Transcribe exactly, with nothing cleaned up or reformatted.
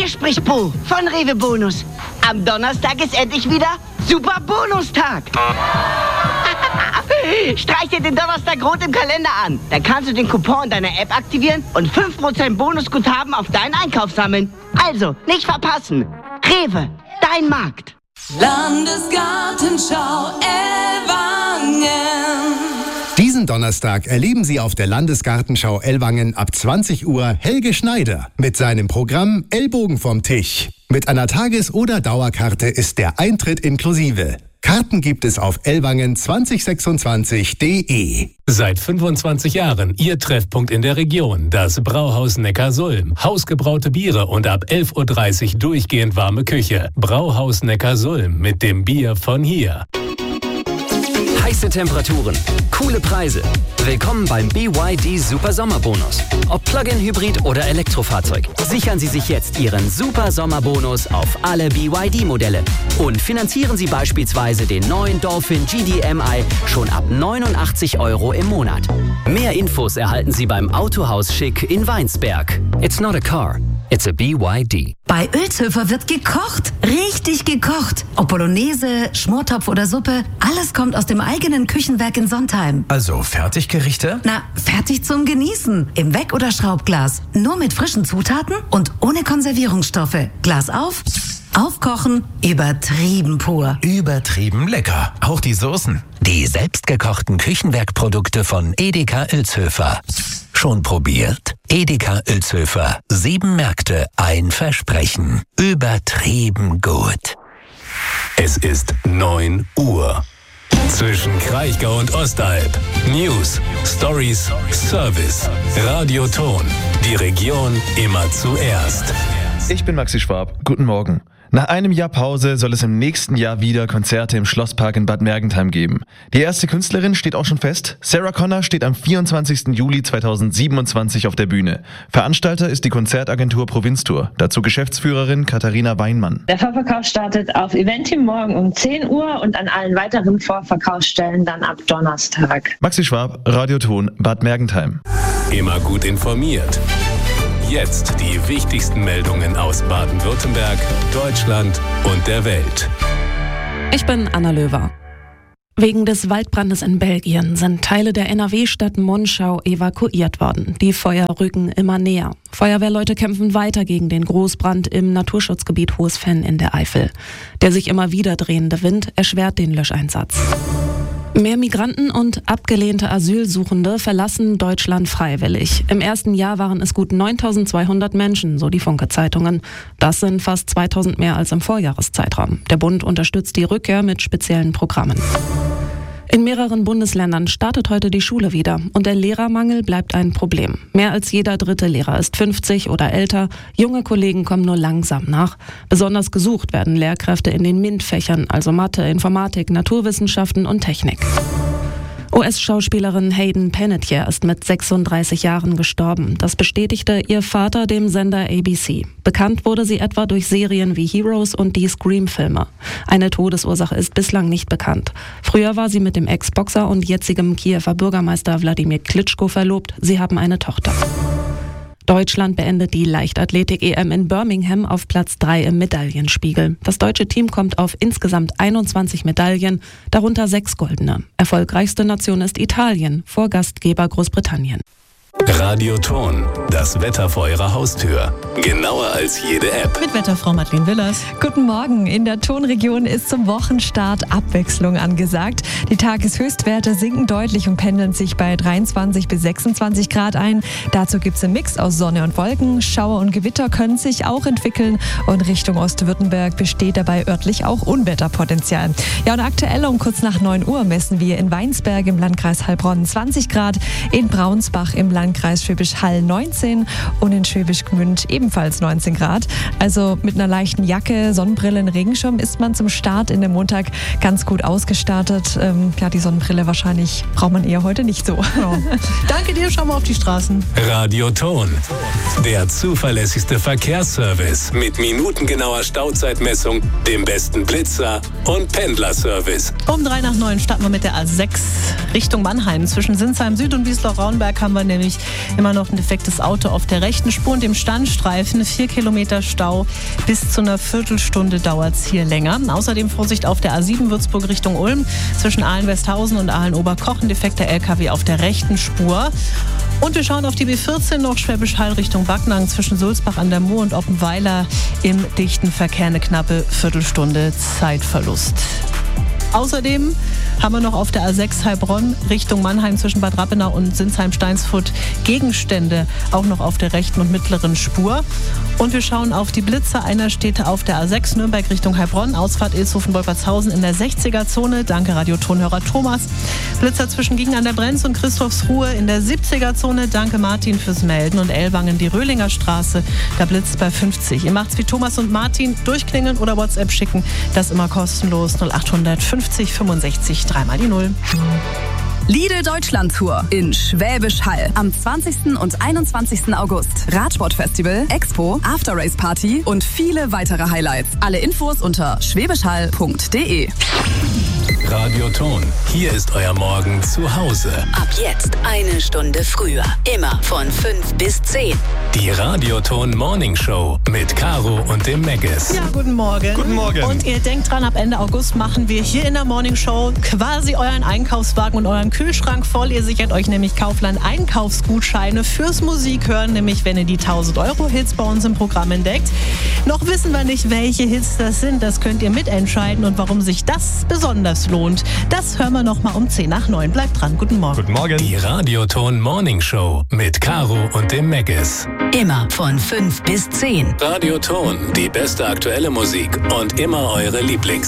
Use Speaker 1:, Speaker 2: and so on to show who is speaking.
Speaker 1: spricht Bo von Rewe Bonus. Am Donnerstag ist endlich wieder Super Bonustag. Streich dir den Donnerstag rot im Kalender an. Dann kannst du den Coupon in deiner App aktivieren und fünf Prozent Bonusguthaben auf deinen Einkauf sammeln. Also, nicht verpassen. Rewe, dein Markt.
Speaker 2: Landesgartenschau Ellwangen.
Speaker 3: Diesen Donnerstag erleben Sie auf der Landesgartenschau Ellwangen ab zwanzig Uhr Helge Schneider mit seinem Programm Ellbogen vom Tisch. Mit einer Tages- oder Dauerkarte ist der Eintritt inklusive. Karten gibt es auf ellwangen zwanzig sechsundzwanzig punkt de.
Speaker 4: Seit fünfundzwanzig Jahren Ihr Treffpunkt in der Region, das Brauhaus Neckarsulm. Hausgebraute Biere und ab elf Uhr dreißig durchgehend warme Küche. Brauhaus Neckarsulm mit dem Bier von hier.
Speaker 5: Heiße Temperaturen, coole Preise. Willkommen beim B Y D Super Sommerbonus. Ob Plug-in-Hybrid oder Elektrofahrzeug. Sichern Sie sich jetzt Ihren Super Sommerbonus auf alle B Y D-Modelle. Und finanzieren Sie beispielsweise den neuen Dolphin G D M I schon ab neunundachtzig Euro im Monat. Mehr Infos erhalten Sie beim Autohaus Schick in Weinsberg. It's not a car, it's a B Y D.
Speaker 6: Bei Ölzhöfer wird gekocht. Richtig gekocht. Ob Bolognese, Schmortopf oder Suppe, alles kommt aus dem eigenen Küchenwerk in Sontheim.
Speaker 7: Also Fertiggerichte?
Speaker 6: Na, fertig zum Genießen. Im Weck- oder Schraubglas. Nur mit frischen Zutaten und ohne Konservierungsstoffe. Glas auf, aufkochen, übertrieben pur.
Speaker 7: Übertrieben lecker. Auch die Soßen.
Speaker 8: Die selbstgekochten Küchenwerkprodukte von Edeka Ölzhöfer. Schon probiert? Edeka Ölzhöfer. Sieben Märkte, ein Versprechen. Übertrieben gut.
Speaker 4: Es ist neun Uhr. Zwischen Kraichgau und Ostalb. News, Stories, Service. Radioton. Die Region immer zuerst.
Speaker 9: Ich bin Maxi Schwab. Guten Morgen. Nach einem Jahr Pause soll es im nächsten Jahr wieder Konzerte im Schlosspark in Bad Mergentheim geben. Die erste Künstlerin steht auch schon fest. Sarah Connor steht am vierundzwanzigsten Juli zweitausendsiebenundzwanzig auf der Bühne. Veranstalter ist die Konzertagentur Provinztour. Dazu Geschäftsführerin Katharina Weinmann.
Speaker 10: Der Vorverkauf startet auf Eventim morgen um zehn Uhr und an allen weiteren Vorverkaufsstellen dann ab Donnerstag.
Speaker 9: Maxi Schwab, Radioton, Bad Mergentheim.
Speaker 4: Immer gut informiert. Jetzt die wichtigsten Meldungen aus Baden-Württemberg, Deutschland und der Welt.
Speaker 11: Ich bin Anna Löwer. Wegen des Waldbrandes in Belgien sind Teile der N R W-Stadt Monschau evakuiert worden. Die Feuer rücken immer näher. Feuerwehrleute kämpfen weiter gegen den Großbrand im Naturschutzgebiet Hohes Venn in der Eifel. Der sich immer wieder drehende Wind erschwert den Löscheinsatz. Mehr Migranten und abgelehnte Asylsuchende verlassen Deutschland freiwillig. Im ersten Jahr waren es gut neuntausendzweihundert Menschen, so die Funke-Zeitungen. Das sind fast zweitausend mehr als im Vorjahreszeitraum. Der Bund unterstützt die Rückkehr mit speziellen Programmen. In mehreren Bundesländern startet heute die Schule wieder und der Lehrermangel bleibt ein Problem. Mehr als jeder dritte Lehrer ist fünfzig oder älter. Junge Kollegen kommen nur langsam nach. Besonders gesucht werden Lehrkräfte in den MINT-Fächern, also Mathe, Informatik, Naturwissenschaften und Technik. U S-Schauspielerin Hayden Panettiere ist mit sechsunddreißig Jahren gestorben. Das bestätigte ihr Vater dem Sender A B C. Bekannt wurde sie etwa durch Serien wie Heroes und die Scream-Filme. Eine Todesursache ist bislang nicht bekannt. Früher war sie mit dem Ex-Boxer und jetzigem Kiewer Bürgermeister Wladimir Klitschko verlobt. Sie haben eine Tochter. Deutschland beendet die Leichtathletik-E M in Birmingham auf Platz drei im Medaillenspiegel. Das deutsche Team kommt auf insgesamt einundzwanzig Medaillen, darunter sechs goldene. Erfolgreichste Nation ist Italien, vor Gastgeber Großbritannien.
Speaker 4: Radioton, das Wetter vor Ihrer Haustür. Genauer als jede App.
Speaker 12: Mit Wetterfrau Madeleine Willers.
Speaker 13: Guten Morgen. In der Tonregion ist zum Wochenstart Abwechslung angesagt. Die Tageshöchstwerte sinken deutlich und pendeln sich bei dreiundzwanzig bis sechsundzwanzig Grad ein. Dazu gibt es einen Mix aus Sonne und Wolken. Schauer und Gewitter können sich auch entwickeln und Richtung Ostwürttemberg besteht dabei örtlich auch Unwetterpotenzial. Ja, und aktuell um kurz nach neun Uhr messen wir in Weinsberg im Landkreis Heilbronn zwanzig Grad, in Braunsbach im Landkreis Schwäbisch Hall neunzehn und in Schwäbisch Gmünd ebenfalls neunzehn Grad. Also mit einer leichten Jacke, Sonnenbrille und Regenschirm ist man zum Start in den Montag ganz gut ausgestattet. Ähm, ja, die Sonnenbrille wahrscheinlich braucht man eher heute nicht so.
Speaker 12: Ja. Danke dir, schau mal auf die Straßen.
Speaker 4: Radioton, der zuverlässigste Verkehrsservice mit minutengenauer Stauzeitmessung, dem besten Blitzer und Pendlerservice.
Speaker 12: Um drei nach neun starten wir mit der A sechs Richtung Mannheim. Zwischen Sinsheim Süd und Wiesloch-Raunberg haben wir nämlich Immer noch ein defektes Auto auf der rechten Spur und dem Standstreifen. Vier Kilometer Stau. Bis zu einer Viertelstunde dauert es hier länger. Außerdem Vorsicht auf der A sieben Würzburg Richtung Ulm. Zwischen Aalen-Westhausen und Aalen-Oberkochen. Defekter L K W auf der rechten Spur. Und wir schauen auf die B vierzehn noch Schwäbisch Hall Richtung Backnang zwischen Sulzbach an der Mur und Oppenweiler im dichten Verkehr eine knappe Viertelstunde Zeitverlust. Außerdem haben wir noch auf der A sechs Heilbronn Richtung Mannheim zwischen Bad Rappenau und Sinsheim-Steinsfurt Gegenstände, auch noch auf der rechten und mittleren Spur. Und wir schauen auf die Blitzer. Einer steht auf der A sechs Nürnberg Richtung Heilbronn, Ausfahrt Ilshofen-Wolfertshausen in der sechziger-Zone. Danke Radiotonhörer Thomas. Blitzer zwischen Giegen an der Brenz und Christophsruhe in der siebziger-Zone. Danke Martin fürs Melden. Und Ellwangen die Röhlinger Straße, da blitzt bei fünfzig. Ihr macht's wie Thomas und Martin, durchklingeln oder WhatsApp schicken. Das immer kostenlos null acht fünfzig fünfundsechzig dreimal die Null.
Speaker 14: Lidl Deutschland Tour in Schwäbisch Hall am zwanzigsten und einundzwanzigsten August. Radsportfestival, Expo, After Race Party und viele weitere Highlights. Alle Infos unter schwäbischhall punkt de.
Speaker 4: Radioton, hier ist euer Morgen zu Hause.
Speaker 15: Ab jetzt eine Stunde früher. Immer von fünf bis zehn.
Speaker 4: Die Radioton Morning Show mit Caro und dem Meggis.
Speaker 12: Ja, guten Morgen.
Speaker 9: Guten Morgen.
Speaker 12: Und ihr denkt dran, ab Ende August machen wir hier in der Morning Show quasi euren Einkaufswagen und euren Kühlschrank voll. Ihr sichert euch nämlich Kaufland Einkaufsgutscheine fürs Musikhören, nämlich wenn ihr die tausend Euro Hits bei uns im Programm entdeckt. Noch wissen wir nicht, welche Hits das sind. Das könnt ihr mitentscheiden und warum sich das besonders lohnt. Das hören wir noch mal um zehn nach neun. Bleibt dran. Guten Morgen.
Speaker 9: Guten Morgen.
Speaker 4: Die Radioton Morning Show mit Caro und dem Meggis.
Speaker 15: Immer von fünf bis zehn.
Speaker 4: Radioton, die beste aktuelle Musik und immer eure Lieblings